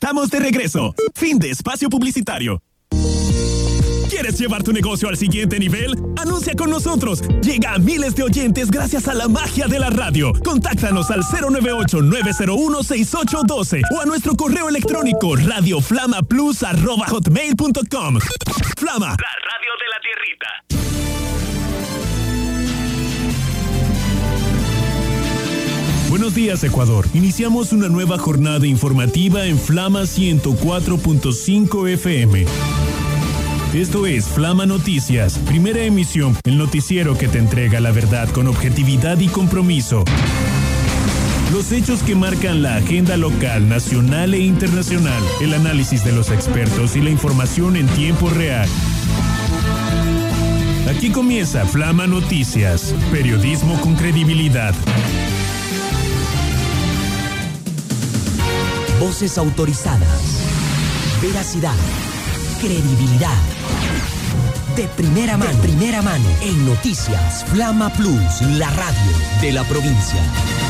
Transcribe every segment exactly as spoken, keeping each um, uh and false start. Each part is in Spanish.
Estamos de regreso. Fin de espacio publicitario. ¿Quieres llevar tu negocio al siguiente nivel? Anuncia con nosotros. Llega a miles de oyentes gracias a la magia de la radio. Contáctanos al cero nueve ocho, nueve cero uno, seis ocho uno dos o a nuestro correo electrónico radioflamaplus arroba hotmail punto com. Flama, la radio de la tierrita. Buenos días, Ecuador. Iniciamos una nueva jornada informativa en Flama ciento cuatro punto cinco F M. Esto es Flama Noticias, primera emisión, el noticiero que te entrega la verdad con objetividad y compromiso. Los hechos que marcan la agenda local, nacional e internacional, el análisis de los expertos y la información en tiempo real. Aquí comienza Flama Noticias, periodismo con credibilidad. Voces autorizadas, veracidad, credibilidad. De primera mano, de primera mano, en Noticias Flama Plus, la radio de la provincia.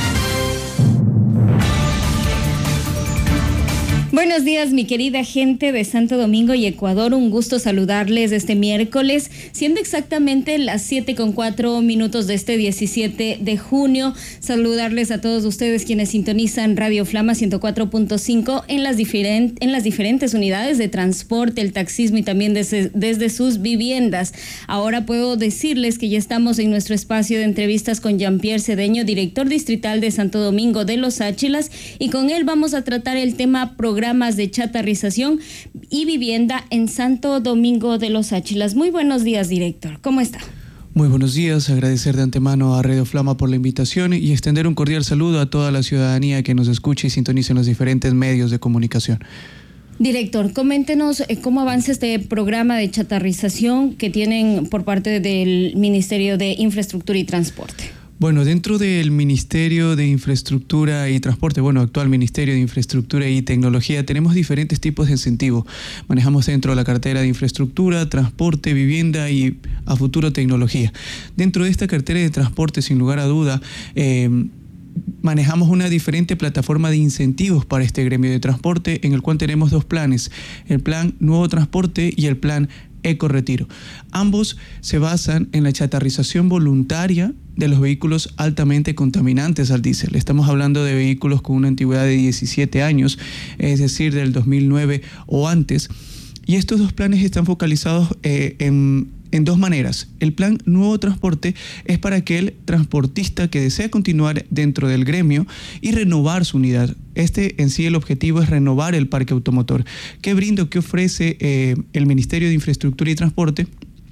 Buenos días, mi querida gente de Santo Domingo y Ecuador. Un gusto saludarles este miércoles, siendo exactamente las siete con cuatro minutos de este diecisiete de junio. Saludarles a todos ustedes quienes sintonizan Radio Flama ciento cuatro punto cinco en las, diferent, en las diferentes unidades de transporte, el taxismo y también desde, desde sus viviendas. Ahora puedo decirles que ya estamos en nuestro espacio de entrevistas con Jean-Pierre Cedeño, director distrital de Santo Domingo de Los Áchilas, y con él vamos a tratar el tema programa programas de chatarrización y vivienda en Santo Domingo de Los Áchilas. Muy buenos días, director. ¿Cómo está? Muy buenos días, agradecer de antemano a Radio Flama por la invitación y extender un cordial saludo a toda la ciudadanía que nos escucha y sintoniza en los diferentes medios de comunicación. Director, coméntenos cómo avanza este programa de chatarrización que tienen por parte del Ministerio de Infraestructura y Transporte. Bueno, dentro del Ministerio de Infraestructura y Transporte, bueno, actual Ministerio de Infraestructura y Tecnología, tenemos diferentes tipos de incentivos. Manejamos dentro de la cartera de infraestructura, transporte, vivienda y a futuro tecnología. Dentro de esta cartera de transporte, sin lugar a duda, eh, manejamos una diferente plataforma de incentivos para este gremio de transporte, en el cual tenemos dos planes, el plan Nuevo Transporte y el plan Eco-Retiro. Ambos se basan en la chatarrización voluntaria de los vehículos altamente contaminantes al diésel. Estamos hablando de vehículos con una antigüedad de diecisiete años, es decir, del dos mil nueve o antes. Y estos dos planes están focalizados eh, en, en dos maneras. El plan Nuevo Transporte es para aquel transportista que desea continuar dentro del gremio y renovar su unidad. Este en sí el objetivo es renovar el parque automotor. ¿Qué brinda o qué ofrece eh, el Ministerio de Infraestructura y Transporte?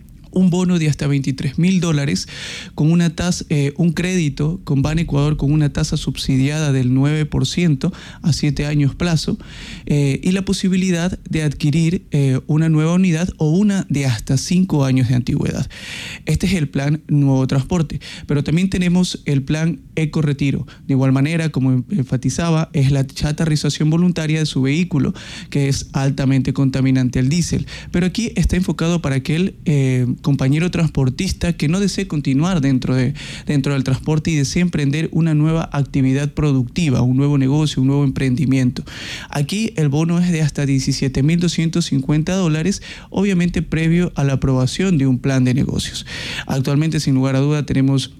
Un bono de hasta veintitrés mil dólares con una tasa, eh, un crédito con Ban Ecuador con una tasa subsidiada del nueve por ciento a siete años plazo eh, y la posibilidad de adquirir eh, una nueva unidad o una de hasta cinco años de antigüedad. Este es el plan Nuevo Transporte, pero también tenemos el plan Eco-Retiro. De igual manera, como enfatizaba, es la chatarrización voluntaria de su vehículo, que es altamente contaminante al diésel. Pero aquí está enfocado para aquel eh, compañero transportista que no desee continuar dentro, de, dentro del transporte y desee emprender una nueva actividad productiva, un nuevo negocio, un nuevo emprendimiento. Aquí el bono es de hasta diecisiete mil doscientos cincuenta dólares, obviamente previo a la aprobación de un plan de negocios. Actualmente, sin lugar a duda, tenemos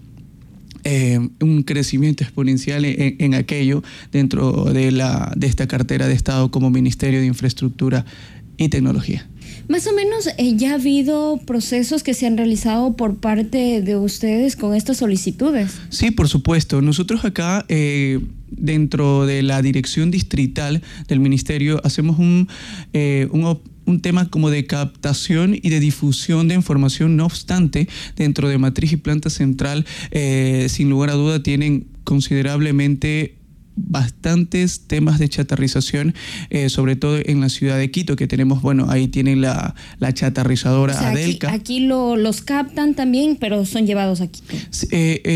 Eh, un crecimiento exponencial en, en aquello dentro de, la, de esta cartera de Estado como Ministerio de Infraestructura y Tecnología. Más o menos, eh, ¿ya ha habido procesos que se han realizado por parte de ustedes con estas solicitudes? Sí, por supuesto. Nosotros acá, eh, dentro de la dirección distrital del Ministerio, hacemos un, eh, un un tema como de captación y de difusión de información. No obstante, dentro de Matriz y Planta Central, eh, sin lugar a duda, tienen considerablemente bastantes temas de chatarrización, eh, sobre todo en la ciudad de Quito, que tenemos, bueno, ahí tienen la, la chatarrizadora, o sea, Adelca. Aquí, aquí lo, los captan también, pero son llevados aquí. Eh, eh,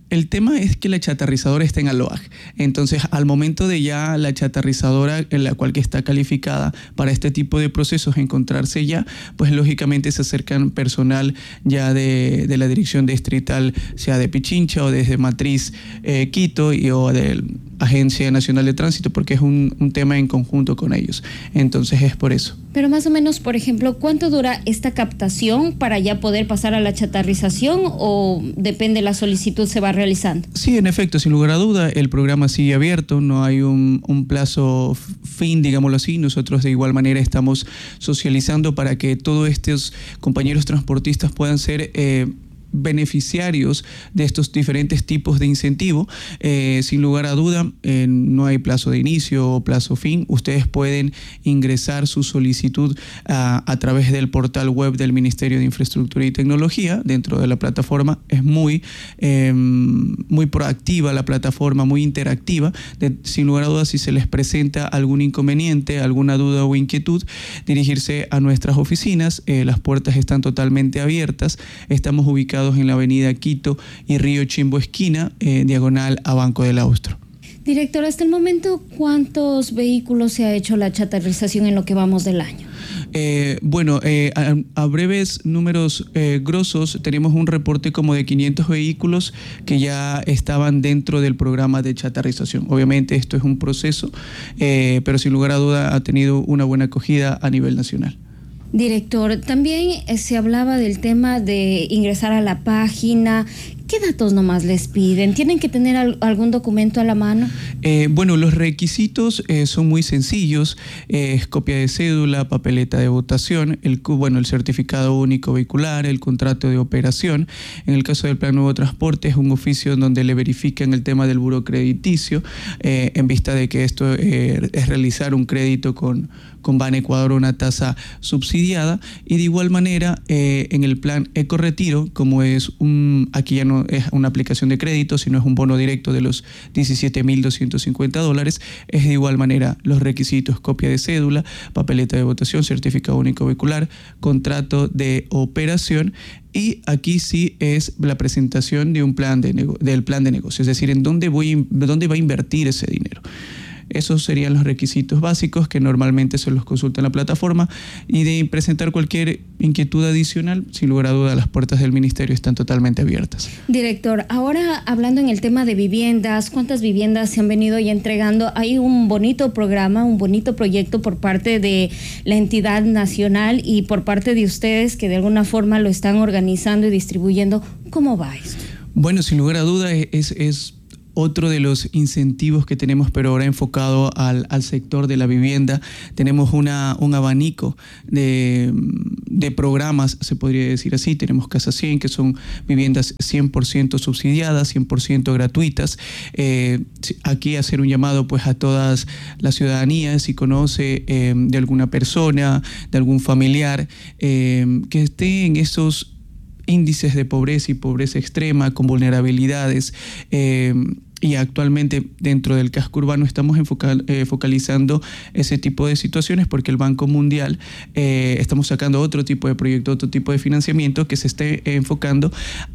El tema es que la chatarrizadora está en Aloag. Entonces, al momento de ya la chatarrizadora en la cual que está calificada para este tipo de procesos encontrarse ya, pues lógicamente se acercan personal ya de, de la dirección distrital, sea de Pichincha o desde Matriz eh, Quito y, o de Agencia Nacional de Tránsito, porque es un, un tema en conjunto con ellos. Entonces es por eso. Pero más o menos, por ejemplo, ¿cuánto dura esta captación para ya poder pasar a la chatarrización o depende de la solicitud se va realizando? Sí, en efecto, sin lugar a duda, el programa sigue abierto, no hay un, un plazo fin, digámoslo así. Nosotros de igual manera estamos socializando para que todos estos compañeros transportistas puedan ser eh, beneficiarios de estos diferentes tipos de incentivo. Eh, sin lugar a duda, eh, no hay plazo de inicio o plazo fin. Ustedes pueden ingresar su solicitud a, a través del portal web del Ministerio de Infraestructura y Tecnología. Dentro de la plataforma es muy, eh, muy proactiva la plataforma, muy interactiva. De, sin lugar a dudas, si se les presenta algún inconveniente, alguna duda o inquietud, dirigirse a nuestras oficinas. Eh, las puertas están totalmente abiertas. Estamos ubicados en la avenida Quito y Río Chimbo esquina, eh, diagonal a Banco del Austro. Director, hasta el momento, ¿cuántos vehículos se ha hecho la chatarrización en lo que vamos del año? Eh, bueno, eh, a, a breves números eh, grosos, tenemos un reporte como de quinientos vehículos que ya estaban dentro del programa de chatarrización. Obviamente esto es un proceso, eh, pero sin lugar a duda ha tenido una buena acogida a nivel nacional. Director, también eh, se hablaba del tema de ingresar a la página. ¿Qué datos nomás les piden? ¿Tienen que tener al, algún documento a la mano? Eh, bueno, los requisitos eh, son muy sencillos. Eh, es copia de cédula, papeleta de votación, el, bueno, el certificado único vehicular, el contrato de operación. En el caso del Plan Nuevo Transporte es un oficio donde le verifican el tema del buro crediticio, eh, en vista de que esto eh, es realizar un crédito con, con Ban Ecuador, una tasa subsidiada. Y de igual manera, eh, en el Plan Eco Retiro, como es un, aquí ya no es una aplicación de crédito, sino es un bono directo de los diecisiete mil doscientos cincuenta dólares, es de igual manera los requisitos: copia de cédula, papeleta de votación, certificado único vehicular, contrato de operación. Y aquí sí es la presentación de un plan de nego- del plan de negocio, es decir, en dónde, voy, dónde va a invertir ese dinero. Esos serían los requisitos básicos que normalmente se los consulta en la plataforma, y de presentar cualquier inquietud adicional, sin lugar a duda, las puertas del ministerio están totalmente abiertas. Director, ahora hablando en el tema de viviendas, ¿cuántas viviendas se han venido ya entregando? Hay un bonito programa, un bonito proyecto por parte de la entidad nacional y por parte de ustedes que de alguna forma lo están organizando y distribuyendo. ¿Cómo va esto? Bueno, sin lugar a duda es... es otro de los incentivos que tenemos, pero ahora enfocado al, al sector de la vivienda. Tenemos una, un abanico de, de programas, se podría decir así. Tenemos Casa cien, que son viviendas cien por ciento subsidiadas, cien por ciento gratuitas. Eh, aquí hacer un llamado pues a todas las ciudadanías, si conoce eh, de alguna persona, de algún familiar eh, que esté en esos índices de pobreza y pobreza extrema, con vulnerabilidades. Eh, Y actualmente dentro del casco urbano estamos enfocal, eh, focalizando ese tipo de situaciones, porque el Banco Mundial eh, estamos sacando otro tipo de proyecto, otro tipo de financiamiento que se esté enfocando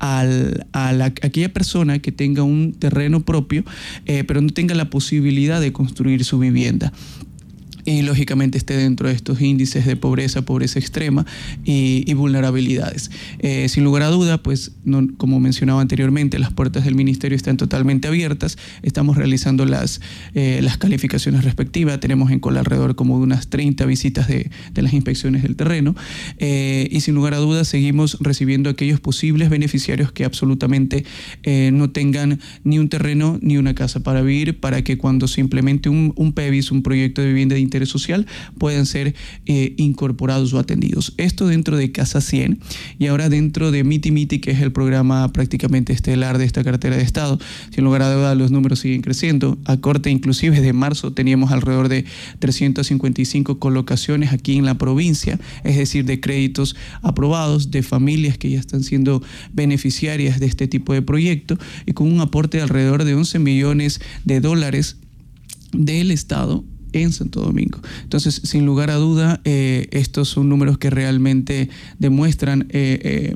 al, a, la, a aquella persona que tenga un terreno propio, eh, pero no tenga la posibilidad de construir su vivienda. Y lógicamente esté dentro de estos índices de pobreza, pobreza extrema y, y vulnerabilidades. Eh, sin lugar a duda, pues no, como mencionaba anteriormente, las puertas del ministerio están totalmente abiertas. Estamos realizando las, eh, las calificaciones respectivas. Tenemos en cola alrededor como de unas treinta visitas de, de las inspecciones del terreno. Eh, y sin lugar a dudas seguimos recibiendo aquellos posibles beneficiarios que absolutamente eh, no tengan ni un terreno ni una casa para vivir, para que cuando se implemente un, un P E V I S, un proyecto de vivienda de interés social, puedan ser eh, incorporados o atendidos. Esto dentro de Casa cien, y ahora dentro de Miti Miti, que es el programa prácticamente estelar de esta cartera de Estado. Sin lugar a dudas, los números siguen creciendo. A corte inclusive de marzo teníamos alrededor de trescientas cincuenta y cinco colocaciones aquí en la provincia, es decir, de créditos aprobados, de familias que ya están siendo beneficiarias de este tipo de proyecto, y con un aporte de alrededor de once millones de dólares del Estado en Santo Domingo. Entonces, sin lugar a duda, eh, estos son números que realmente demuestran eh, eh,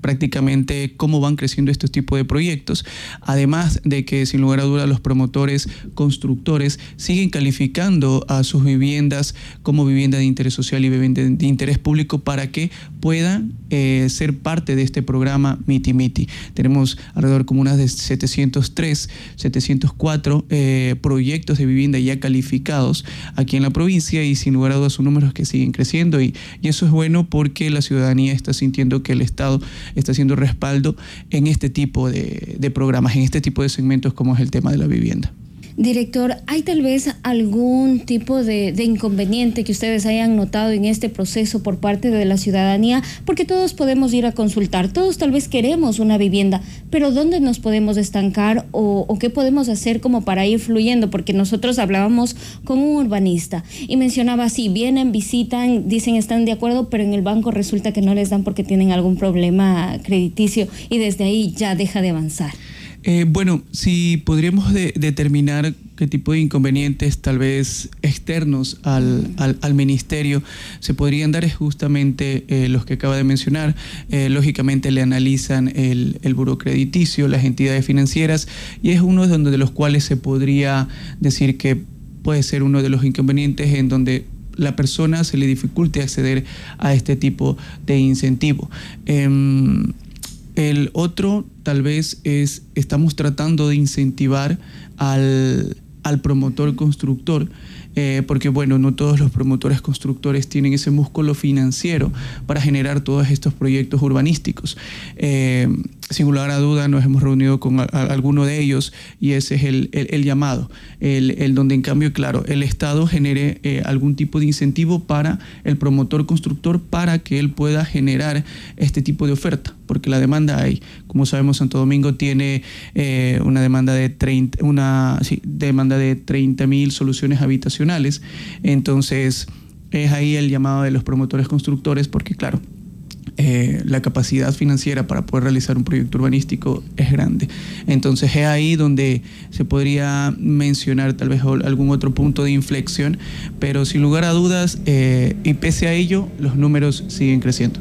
prácticamente cómo van creciendo estos tipos de proyectos, además de que sin lugar a dudas los promotores constructores siguen calificando a sus viviendas como vivienda de interés social y vivienda de interés público para que puedan eh, ser parte de este programa Miti Miti. Tenemos alrededor como unas de setecientos tres, setecientos cuatro eh, proyectos de vivienda ya calificados aquí en la provincia y sin lugar a dudas son números que siguen creciendo y, y eso es bueno porque la ciudadanía está sintiendo que el Estado está haciendo respaldo en este tipo de, de programas, en este tipo de segmentos como es el tema de la vivienda. Director, ¿hay tal vez algún tipo de, de inconveniente que ustedes hayan notado en este proceso por parte de la ciudadanía? Porque todos podemos ir a consultar, todos tal vez queremos una vivienda, pero ¿dónde nos podemos estancar o, o qué podemos hacer como para ir fluyendo? Porque nosotros hablábamos con un urbanista y mencionaba así, vienen, visitan, dicen están de acuerdo, pero en el banco resulta que no les dan porque tienen algún problema crediticio y desde ahí ya deja de avanzar. Eh, bueno, si podríamos de, determinar qué tipo de inconvenientes tal vez externos al, al, al ministerio se podrían dar es justamente eh, los que acaba de mencionar. Eh, lógicamente le analizan el, el buró crediticio, las entidades financieras y es uno de, de los cuales se podría decir que puede ser uno de los inconvenientes en donde la persona se le dificulte acceder a este tipo de incentivo. Eh, El otro tal vez es, estamos tratando de incentivar al, al promotor constructor, eh, porque bueno, no todos los promotores constructores tienen ese músculo financiero para generar todos estos proyectos urbanísticos. Eh, sin lugar a duda nos hemos reunido con a, a alguno de ellos y ese es el, el, el llamado, el, el donde en cambio, claro, el Estado genere eh, algún tipo de incentivo para el promotor constructor para que él pueda generar este tipo de oferta, porque la demanda hay. Como sabemos, Santo Domingo tiene eh, una demanda de treinta, una sí, demanda de treinta mil soluciones habitacionales, entonces es ahí el llamado de los promotores constructores, porque claro, Eh, la capacidad financiera para poder realizar un proyecto urbanístico es grande. Entonces es ahí donde se podría mencionar tal vez algún otro punto de inflexión, pero sin lugar a dudas, eh, y pese a ello, los números siguen creciendo.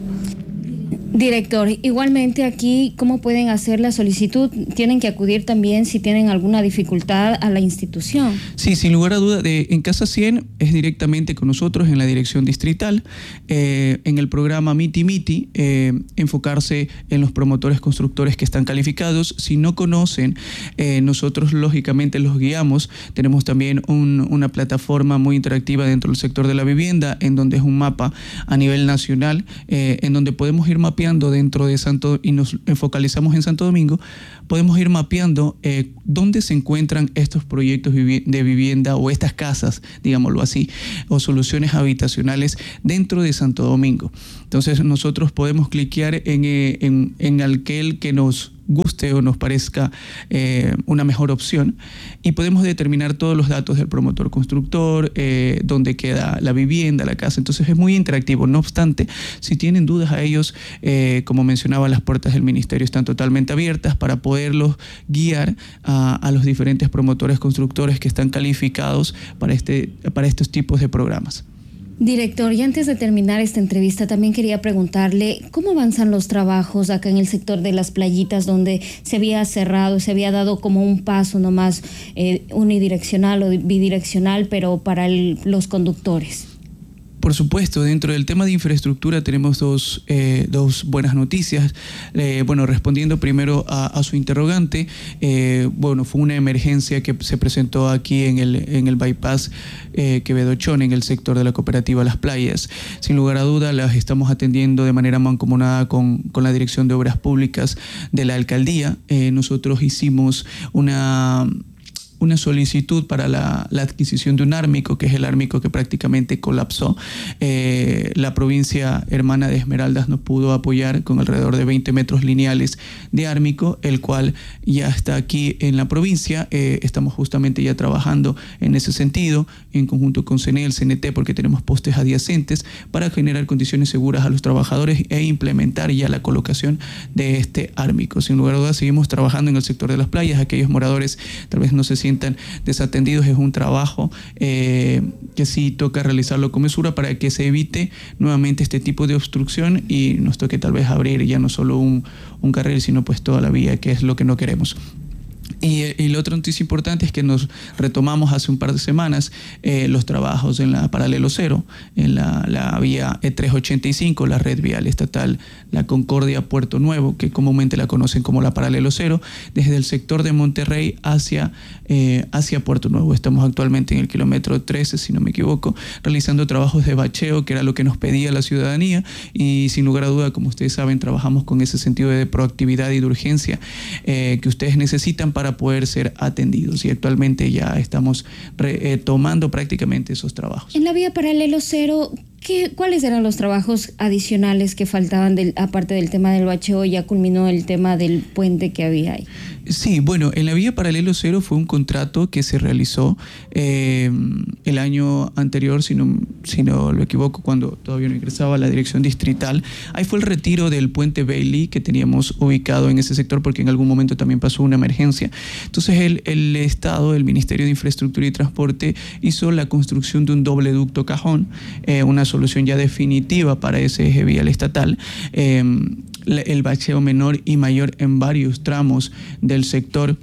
Director, igualmente aquí, ¿cómo pueden hacer la solicitud? ¿Tienen que acudir también si tienen alguna dificultad a la institución? Sí, sin lugar a duda, de, en Casa cien es directamente con nosotros en la dirección distrital, eh, en el programa Miti Miti, eh, enfocarse en los promotores constructores que están calificados. Si no conocen, eh, nosotros lógicamente los guiamos. Tenemos también un, una plataforma muy interactiva dentro del sector de la vivienda, en donde es un mapa a nivel nacional, eh, en donde podemos ir mapeando dentro de Santo y nos focalizamos en Santo Domingo, podemos ir mapeando eh, dónde se encuentran estos proyectos de vivienda o estas casas, digámoslo así, o soluciones habitacionales dentro de Santo Domingo. Entonces nosotros podemos cliquear en, en, en aquel que nos guste o nos parezca eh, una mejor opción y podemos determinar todos los datos del promotor constructor, eh, dónde queda la vivienda, la casa. Entonces es muy interactivo. No obstante, si tienen dudas a ellos, eh, como mencionaba, las puertas del ministerio están totalmente abiertas para poderlos guiar a, a los diferentes promotores constructores que están calificados para, este, para estos tipos de programas. Director, y antes de terminar esta entrevista, también quería preguntarle cómo avanzan los trabajos acá en el sector de las playitas, donde se había cerrado, se había dado como un paso nomás eh, unidireccional o bidireccional, pero para el, los conductores. Por supuesto, dentro del tema de infraestructura tenemos dos, eh, dos buenas noticias. Eh, bueno, respondiendo primero a, a su interrogante, eh, bueno, fue una emergencia que se presentó aquí en el, en el bypass eh, Quevedo-Chón, en el sector de la cooperativa Las Playas. Sin lugar a duda, las estamos atendiendo de manera mancomunada con, con la Dirección de Obras Públicas de la Alcaldía. Eh, nosotros hicimos una... una solicitud para la, la adquisición de un ármico, que es el ármico que prácticamente colapsó. Eh, la provincia hermana de Esmeraldas nos pudo apoyar con alrededor de veinte metros lineales de ármico, el cual ya está aquí en la provincia. Eh, estamos justamente ya trabajando en ese sentido, en conjunto con C N E, el C N T, porque tenemos postes adyacentes para generar condiciones seguras a los trabajadores e implementar ya la colocación de este ármico. Sin lugar a dudas, seguimos trabajando en el sector de las playas. Aquellos moradores tal vez no se sienten sientan desatendidos. Es un trabajo eh, que sí toca realizarlo con mesura para que se evite nuevamente este tipo de obstrucción y nos toque tal vez abrir ya no solo un, un carril, sino pues toda la vía, que es lo que no queremos. Y, y lo otro noticia importante es que nos retomamos hace un par de semanas eh, los trabajos en la paralelo cero, en la, la vía E trescientos ochenta y cinco, la red vial estatal La Concordia Puerto Nuevo, que comúnmente la conocen como la paralelo cero, desde el sector de Monterrey hacia, eh, hacia Puerto Nuevo. Estamos actualmente en el kilómetro trece, si no me equivoco, realizando trabajos de bacheo, que era lo que nos pedía la ciudadanía, y sin lugar a duda, como ustedes saben, trabajamos con ese sentido de proactividad y de urgencia eh, que ustedes necesitan para poder ser atendidos, y actualmente ya estamos retomando prácticamente esos trabajos. En la vía paralelo cero, ¿qué, ¿cuáles eran los trabajos adicionales que faltaban del, aparte del tema del bacheo? Ya culminó el tema del puente que había ahí. Sí, bueno, en la vía paralelo cero fue un contrato que se realizó eh, el año anterior, si no, si no lo equivoco, cuando todavía no ingresaba a la dirección distrital. Ahí fue el retiro del puente Bailey que teníamos ubicado en ese sector, porque en algún momento también pasó una emergencia. Entonces el, el Estado, el Ministerio de Infraestructura y Transporte, hizo la construcción de un doble ducto cajón, eh, una solución ya definitiva para ese eje vial estatal. Eh, el bacheo menor y mayor en varios tramos del sector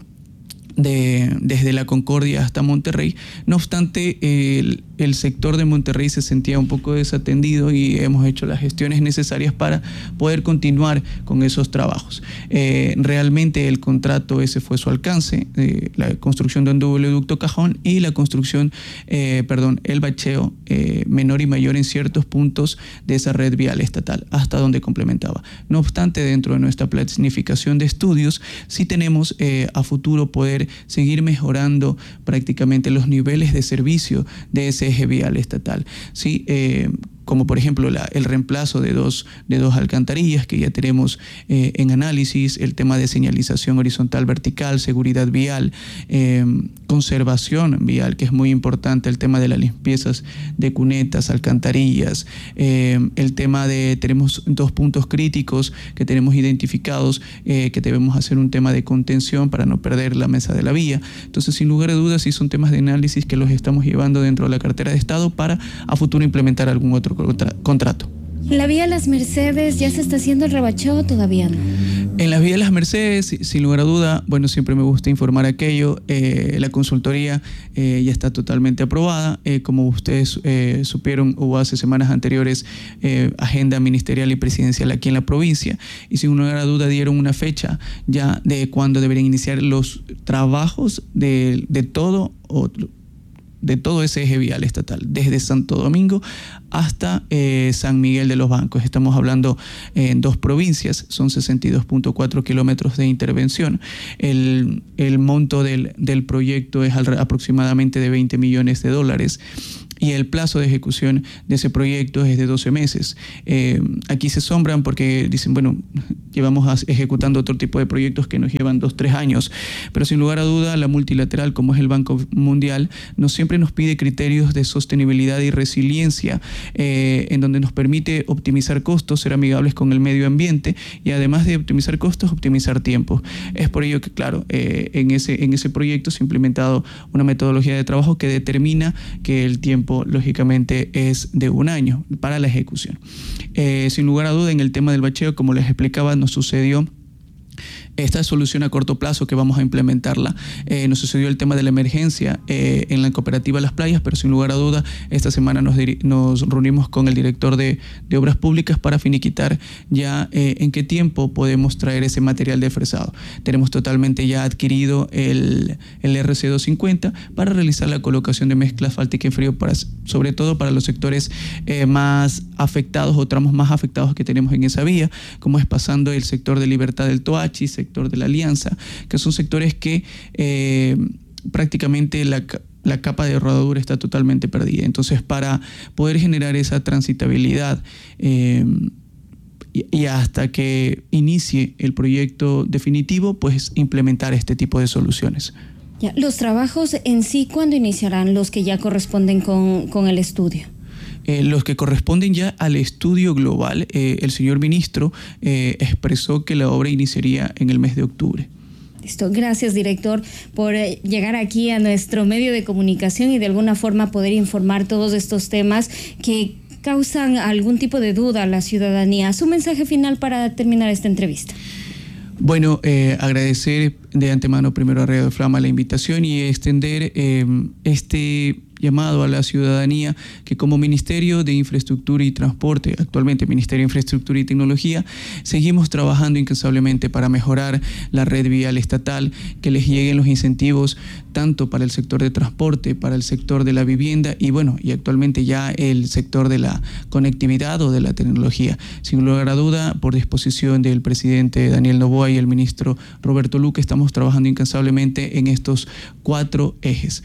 de, desde La Concordia hasta Monterrey. No obstante, el, el sector de Monterrey se sentía un poco desatendido y hemos hecho las gestiones necesarias para poder continuar con esos trabajos. Eh, realmente el contrato ese fue su alcance, eh, la construcción de un doble ducto cajón y la construcción, eh, perdón, el bacheo eh, menor y mayor en ciertos puntos de esa red vial estatal, hasta donde complementaba. No obstante, dentro de nuestra planificación de estudios, sí tenemos eh, a futuro poder seguir mejorando prácticamente los niveles de servicio de ese eje vial estatal. Sí, eh, como por ejemplo la, el reemplazo de dos, de dos alcantarillas que ya tenemos eh, en análisis, el tema de señalización horizontal vertical, seguridad vial, eh, conservación vial, que es muy importante, el tema de las limpiezas de cunetas, alcantarillas, eh, el tema de, tenemos dos puntos críticos que tenemos identificados, eh, que debemos hacer un tema de contención para no perder la mesa de la vía. Entonces, sin lugar a dudas, sí son temas de análisis que los estamos llevando dentro de la cartera de Estado para a futuro implementar algún otro contra, contrato. ¿En la vía Las Mercedes ya se está haciendo el rebacheo o todavía no? En la vía Las Mercedes, sin lugar a duda, bueno, siempre me gusta informar aquello, eh, la consultoría eh, ya está totalmente aprobada. Eh, como ustedes eh, supieron, hubo hace semanas anteriores eh, agenda ministerial y presidencial aquí en la provincia, y sin lugar a duda dieron una fecha ya de cuándo deberían iniciar los trabajos de, de todo otro. de todo ese eje vial estatal, desde Santo Domingo hasta eh, San Miguel de los Bancos. Estamos hablando eh, en dos provincias, son sesenta y dos punto cuatro kilómetros de intervención. El, el monto del, del proyecto es al, aproximadamente de veinte millones de dólares. Y el plazo de ejecución de ese proyecto es de doce meses. Eh, aquí se asombran porque dicen, bueno, llevamos ejecutando otro tipo de proyectos que nos llevan dos, tres años, pero sin lugar a duda la multilateral, como es el Banco Mundial, nos siempre nos pide criterios de sostenibilidad y resiliencia, eh, en donde nos permite optimizar costos, ser amigables con el medio ambiente y además de optimizar costos, optimizar tiempo. Es por ello que, claro, eh, en, ese, en ese proyecto se ha implementado una metodología de trabajo que determina que el tiempo lógicamente es de un año para la ejecución. Eh, sin lugar a duda, en el tema del bacheo, como les explicaba, nos sucedió esta solución a corto plazo que vamos a implementarla. Eh, nos sucedió el tema de la emergencia eh, en la cooperativa Las Playas, pero sin lugar a duda esta semana nos, nos reunimos con el director de, de Obras Públicas para finiquitar ya eh, en qué tiempo podemos traer ese material de fresado. Tenemos totalmente ya adquirido el, el R C doscientos cincuenta para realizar la colocación de mezcla asfáltica en frío, para, sobre todo para los sectores eh, más afectados o tramos más afectados que tenemos en esa vía, como es pasando el sector de Libertad del Toachi, sector de la Alianza, que son sectores que eh, prácticamente la, la capa de rodadura está totalmente perdida. Entonces, para poder generar esa transitabilidad eh, y, y hasta que inicie el proyecto definitivo, pues implementar este tipo de soluciones. Ya, los trabajos en sí, ¿cuándo iniciarán los que ya corresponden con, con el estudio? Eh, los que corresponden ya al estudio global, eh, el señor ministro eh, expresó que la obra iniciaría en el mes de octubre. Listo, gracias director por eh, llegar aquí a nuestro medio de comunicación y de alguna forma poder informar todos estos temas que causan algún tipo de duda a la ciudadanía. Su mensaje final para terminar esta entrevista. Bueno, eh, agradecer de antemano primero a Radio Flama la invitación y extender eh, este llamado a la ciudadanía que como Ministerio de Infraestructura y Transporte, actualmente Ministerio de Infraestructura y Tecnología, seguimos trabajando incansablemente para mejorar la red vial estatal, que les lleguen los incentivos tanto para el sector de transporte, para el sector de la vivienda y bueno, y actualmente ya el sector de la conectividad o de la tecnología. Sin lugar a duda, por disposición del presidente Daniel Noboa y el ministro Roberto Luque, estamos trabajando incansablemente en estos cuatro ejes.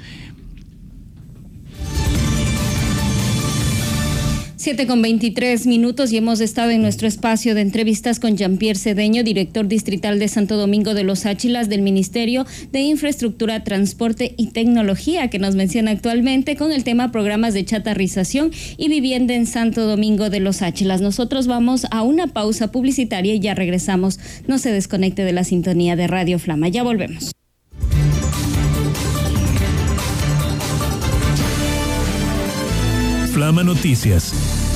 siete con veintitrés minutos y hemos estado en nuestro espacio de entrevistas con Jean-Pierre Cedeño, director distrital de Santo Domingo de los Áchilas del Ministerio de Infraestructura, Transporte y Tecnología, que nos menciona actualmente con el tema programas de chatarrización y vivienda en Santo Domingo de los Áchilas. Nosotros vamos a una pausa publicitaria y ya regresamos. No se desconecte de la sintonía de Radio Flama. Ya volvemos. Flama Noticias.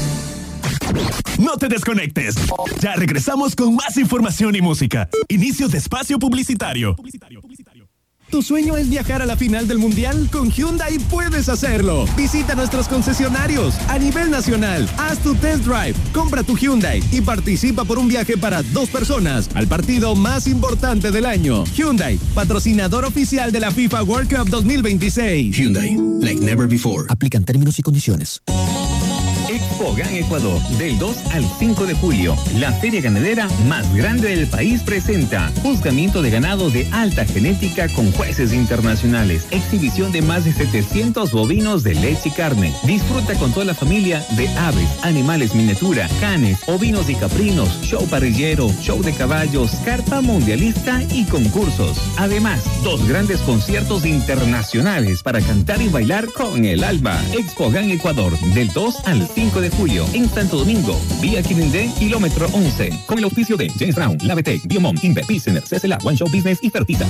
No te desconectes. Ya regresamos con más información y música. Inicio de espacio publicitario. ¿Tu sueño es viajar a la final del Mundial? Con Hyundai puedes hacerlo. Visita nuestros concesionarios a nivel nacional. Haz tu test drive, compra tu Hyundai y participa por un viaje para dos personas al partido más importante del año. Hyundai, patrocinador oficial de la FIFA World Cup dos mil veintiséis. Hyundai, like never before. Aplican términos y condiciones. Expogan Ecuador, del dos al cinco de julio. La feria ganadera más grande del país presenta juzgamiento de ganado de alta genética con jueces internacionales, exhibición de más de setecientos bovinos de leche y carne. Disfruta con toda la familia de aves, animales miniatura, canes, ovinos y caprinos, show parrillero, show de caballos, carpa mundialista y concursos. Además, dos grandes conciertos internacionales para cantar y bailar con el alba. Expogan Ecuador, del dos al cinco de julio en Santo Domingo, vía Quirindé, kilómetro once, con el auspicio de James Brown, La B T, Biomom, Inver, Pilsener, C C L A, One Show Business y Fertita.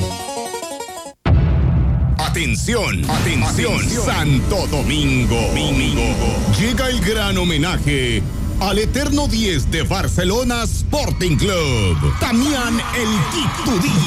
Atención, atención, Santo Domingo. Domingo. Llega el gran homenaje al eterno diez de Barcelona Sporting Club, Damián El Quitudí.